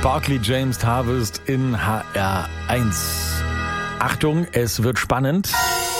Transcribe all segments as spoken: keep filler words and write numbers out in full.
Barclay James Harvest in H R eins. Achtung, es wird spannend.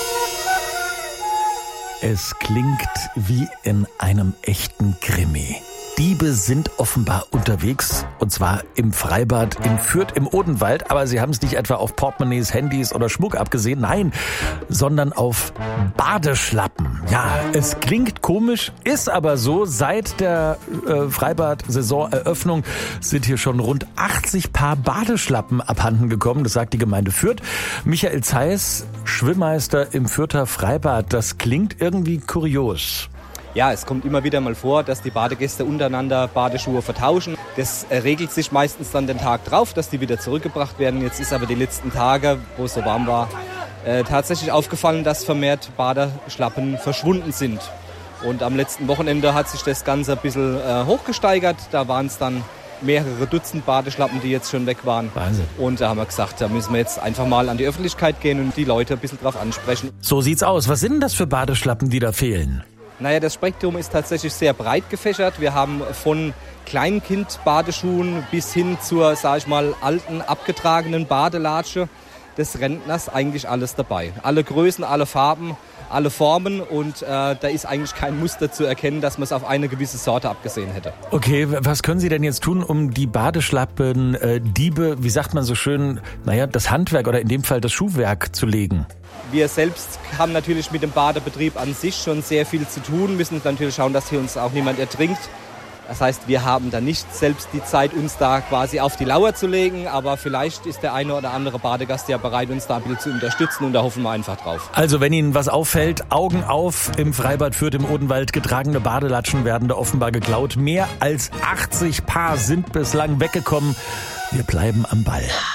Es klingt wie in einem echten Krimi. Diebe sind offenbar unterwegs, und zwar im Freibad in Fürth im Odenwald. Aber sie haben es nicht etwa auf Portemonnaies, Handys oder Schmuck abgesehen, nein, sondern auf Badeschlappen. Ja, es klingt komisch, ist aber so. Seit der äh, Freibad-Saisoneröffnung sind hier schon rund achtzig Paar Badeschlappen abhanden gekommen. Das sagt die Gemeinde Fürth. Michael Zeiss, Schwimmmeister im Fürther Freibad. Das klingt irgendwie kurios. Ja, es kommt immer wieder mal vor, dass die Badegäste untereinander Badeschuhe vertauschen. Das regelt sich meistens dann den Tag drauf, dass die wieder zurückgebracht werden. Jetzt ist aber die letzten Tage, wo es so warm war, äh, tatsächlich aufgefallen, dass vermehrt Badeschlappen verschwunden sind. Und am letzten Wochenende hat sich das Ganze ein bisschen äh, hochgesteigert. Da waren es dann mehrere Dutzend Badeschlappen, die jetzt schon weg waren. Wahnsinn. Und da haben wir gesagt, da müssen wir jetzt einfach mal an die Öffentlichkeit gehen und die Leute ein bisschen drauf ansprechen. So sieht's aus. Was sind denn das für Badeschlappen, die da fehlen? Naja, das Spektrum ist tatsächlich sehr breit gefächert. Wir haben von Kleinkind-Badeschuhen bis hin zur, sag ich mal, alten, abgetragenen Badelatsche des Rentners eigentlich alles dabei. Alle Größen, alle Farben, alle Formen, und äh, da ist eigentlich kein Muster zu erkennen, dass man es auf eine gewisse Sorte abgesehen hätte. Okay, was können Sie denn jetzt tun, um die Badeschlappen, äh, Diebe, wie sagt man so schön, naja, das Handwerk oder in dem Fall das Schuhwerk zu legen? Wir selbst haben natürlich mit dem Badebetrieb an sich schon sehr viel zu tun, müssen natürlich schauen, dass hier uns auch niemand ertrinkt. Das heißt, wir haben da nicht selbst die Zeit, uns da quasi auf die Lauer zu legen, aber vielleicht ist der eine oder andere Badegast ja bereit, uns da ein bisschen zu unterstützen, und da hoffen wir einfach drauf. Also wenn Ihnen was auffällt, Augen auf, im Freibad Fürth im Odenwald, getragene Badelatschen werden da offenbar geklaut. Mehr als achtzig Paar sind bislang weggekommen. Wir bleiben am Ball.